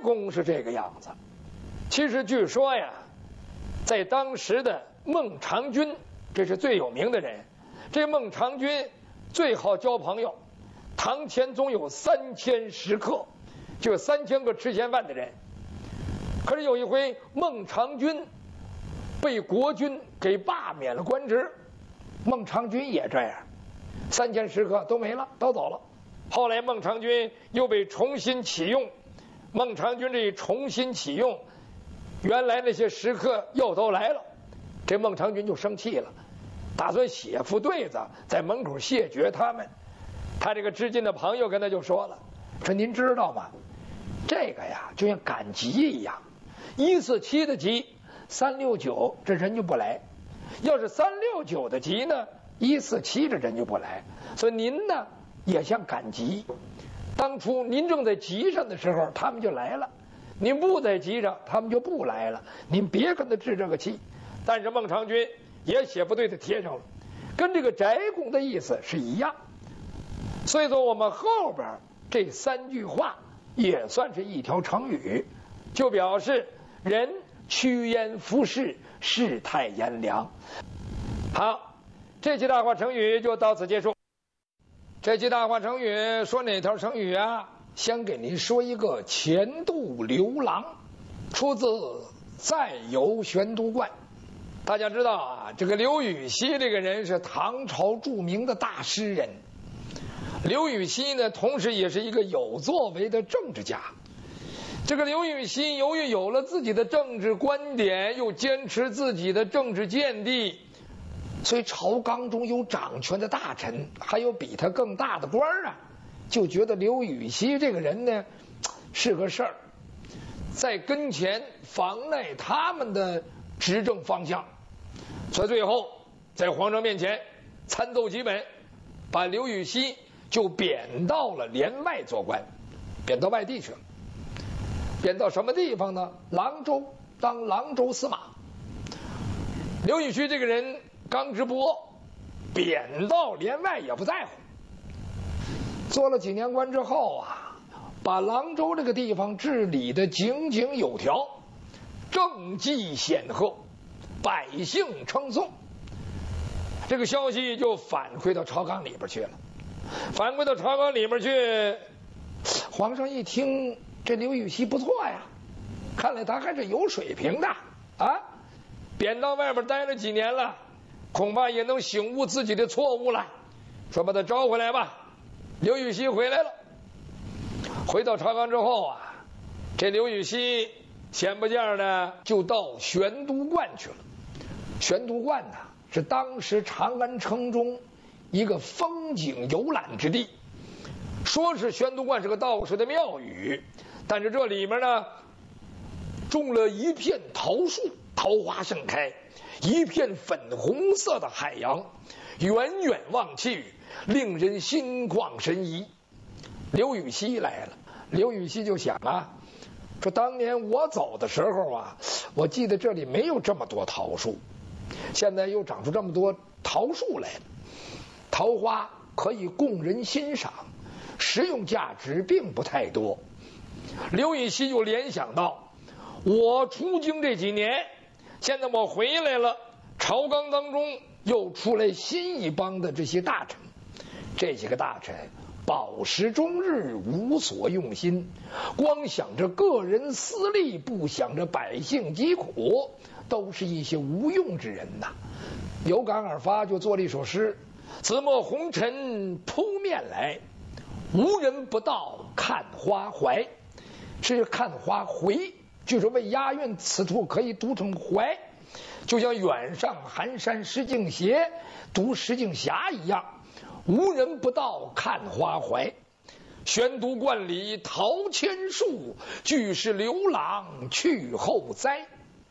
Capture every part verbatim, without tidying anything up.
公是这个样子。其实据说呀，在当时的孟尝君，这是最有名的人。这孟尝君最好交朋友，堂前总有三千食客，就有三千个吃闲饭的人。可是有一回，孟尝君被国君给罢免了官职，孟尝君也这样，三千食客都没了，都走了。后来孟尝君又被重新启用，孟尝君这一重新启用，原来那些食客又都来了，这孟尝君就生气了，打算写副对子在门口谢绝他们。他这个知进的朋友跟他就说了，说您知道吗，这个呀就像赶集一样，一四七的集，三六九这人就不来，要是三六九的集呢，一四七这人就不来。所以您呢也像赶集，当初您正在集上的时候他们就来了，您不在集上他们就不来了，您别跟他置这个气。但是孟尝君也写不对的贴上了，跟这个翟公的意思是一样。所以说我们后边这三句话也算是一条成语，就表示人趋炎附势，世态炎凉。好，这期大话成语就到此结束。这期大话成语说哪条成语啊？先给您说一个钱渡刘郎，出自《再游玄都观》。大家知道啊，这个刘禹锡这个人是唐朝著名的大诗人。刘禹锡呢，同时也是一个有作为的政治家。这个刘禹锡由于有了自己的政治观点，又坚持自己的政治见地，所以朝纲中有掌权的大臣，还有比他更大的官啊，就觉得刘禹锡这个人呢是个事儿，在跟前妨碍他们的执政方向，所以最后在皇上面前参奏几本，把刘禹锡就贬到了连外做官，贬到外地去了。贬到什么地方呢？郎州，当郎州司马。刘禹锡这个人刚直不阿，贬到连外也不在乎。做了几年官之后啊，把郎州这个地方治理的井井有条，政绩显赫，百姓称颂。这个消息就反馈到朝纲里边去了。反馈到朝纲里面去，皇上一听这刘禹锡不错呀，看来他还是有水平的啊，贬到外边待了几年了，恐怕也能醒悟自己的错误了，说把他招回来吧。刘禹锡回来了，回到朝纲之后啊，这刘禹锡闲不见的就到玄都观去了。玄都观呢是当时长安城中一个风景游览之地，说是玄都观是个道士的庙宇，但是这里面呢种了一片桃树，桃花盛开，一片粉红色的海洋，远远望去令人心旷神怡。刘禹锡来了，刘禹锡就想啊，说当年我走的时候啊，我记得这里没有这么多桃树，现在又长出这么多桃树来了。桃花可以供人欣赏，实用价值并不太多。刘禹锡就联想到，我出京这几年，现在我回来了，朝纲当中又出来新一帮的这些大臣，这些个大臣饱食终日，无所用心，光想着个人私利，不想着百姓疾苦，都是一些无用之人呐。有感而发，就做了一首诗：紫陌红尘扑面来，无人不到看花怀。是看花回，就是为押韵，此处可以读成怀，就像远上寒山石径斜读石径斜一样，无人不到看花怀。玄都观里桃千树，俱是刘郎去后栽。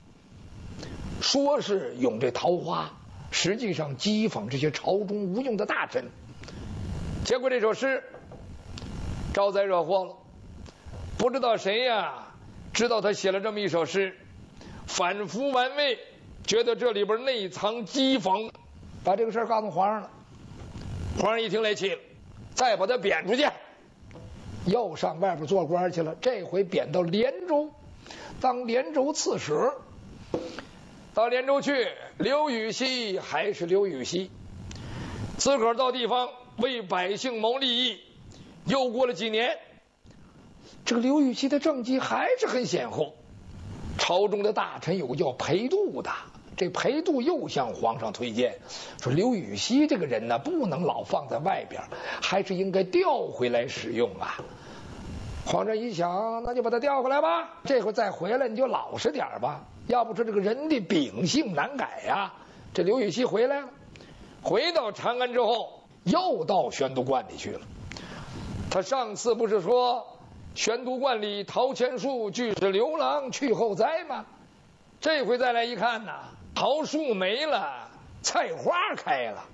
说是咏这桃花，实际上讥讽这些朝中无用的大臣。结果这首诗招灾惹祸了，不知道谁呀知道他写了这么一首诗，反复玩味，觉得这里边内藏讥讽，把这个事儿告诉皇上了。皇上一听来气了，再把他贬出去。 又上外边做官去了，这回贬到连州，当连州刺史。到连州去，刘禹锡还是刘禹锡，自个儿到地方为百姓谋利益。又过了几年，这个刘禹锡的政绩还是很显赫。朝中的大臣有个叫裴度的，这裴度又向皇上推荐说，刘禹锡这个人呢，不能老放在外边，还是应该调回来使用啊。皇上一想，那就把他调回来吧，这回再回来你就老实点吧，要不说这个人的秉性难改呀。这刘禹锡回来了，回到长安之后，又到玄都观里去了。他上次不是说玄都观里桃千树俱是刘郎去后栽吗？这回再来一看呐，桃树没了，菜花开了。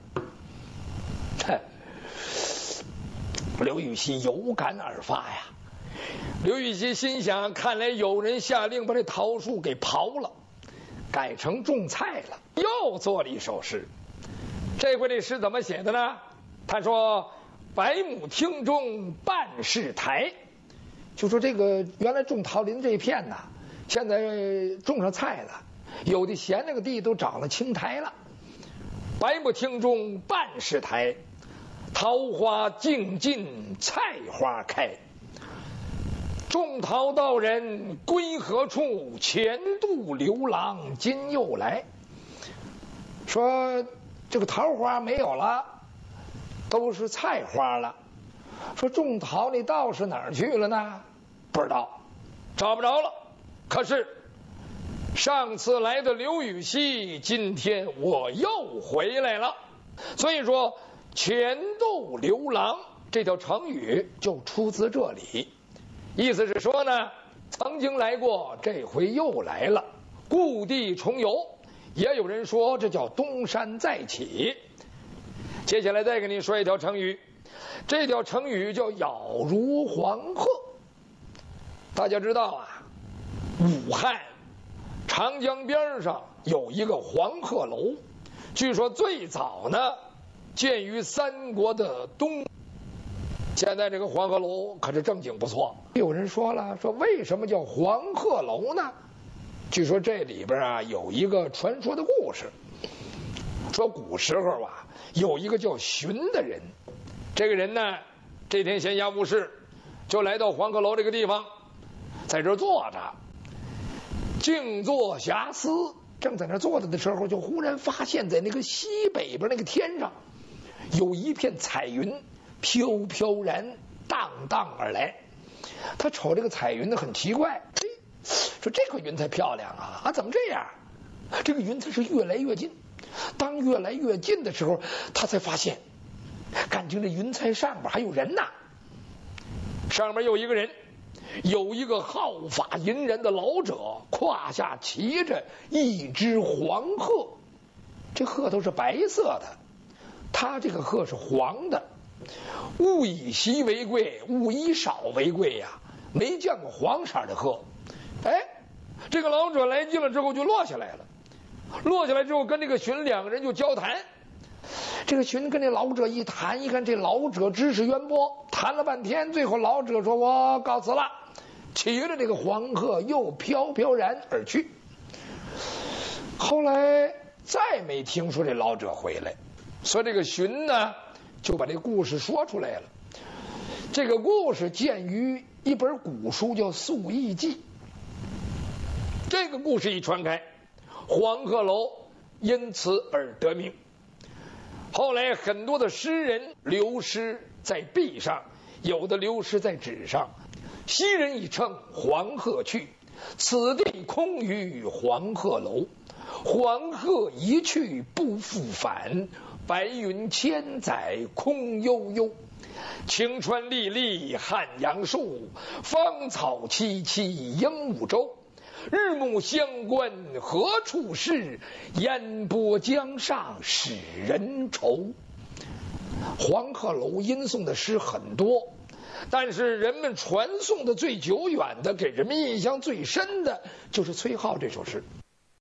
刘禹锡有感而发呀。刘禹锡心想，看来有人下令把这桃树给刨了，改成种菜了。又做了一首诗。这回这诗怎么写的呢？他说，百亩汀中半是台，就说这个原来种桃林这一片呐，现在种上菜了，有的闲那个地都长了青苔了。百亩汀中半是台，桃花尽尽菜花开。种桃道人归何处？前度刘郎今又来。说这个桃花没有了，都是菜花了。说种桃那道士哪儿去了呢？不知道，找不着了。可是上次来的刘禹锡，今天我又回来了。所以说前度刘郎这条成语就出自这里，意思是说呢，曾经来过，这回又来了，故地重游。也有人说这叫东山再起。接下来再给你说一条成语，这条成语叫咬如黄鹤。大家知道啊，武汉长江边上有一个黄鹤楼，据说最早呢建于三国的东。现在这个黄鹤楼可是正经不错。有人说了，说为什么叫黄鹤楼呢？据说这里边啊有一个传说的故事，说古时候啊有一个叫荀的人，这个人呢这天闲暇无事，就来到黄鹤楼这个地方，在这坐着静坐遐思。正在那坐着的时候，就忽然发现在那个西北边那个天上有一片彩云飘飘然荡荡而来。他瞅这个彩云呢很奇怪，说这个云彩漂亮啊，啊怎么这样？这个云彩是越来越近，当越来越近的时候，他才发现感情这云彩上边还有人呐。上面有一个人，有一个皓发银髯的老者，胯下骑着一只黄鹤，这鹤都是白色的，他这个鹤是黄的。物以稀为贵，物以少为贵呀、啊，没见过黄色的鹤。哎，这个老者来近了之后就落下来了，落下来之后跟这个荀两个人就交谈。这个荀跟这老者一谈，一看这老者知识渊博，谈了半天，最后老者说我告辞了，骑着这个黄鹤又飘飘然而去。后来再没听说这老者回来，所以这个荀呢就把这故事说出来了。这个故事见于一本古书叫《素异记》。这个故事一传开，黄鹤楼因此而得名。后来很多的诗人流失在壁上，有的流失在纸上。昔人已乘黄鹤去，此地空余黄鹤楼。黄鹤一去不复返，白云千载空悠悠。晴川历历汉阳树，芳草萋萋鹦鹉洲。日暮乡关何处是？烟波江上使人愁。黄鹤楼吟诵的诗很多，但是人们传颂的最久远的，给人们印象最深的就是崔颢这首诗。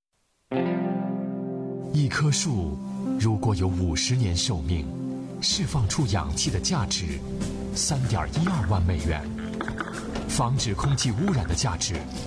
一棵树如果有五十年寿命，释放出氧气的价值三点一二万美元。 防止空气污染的价值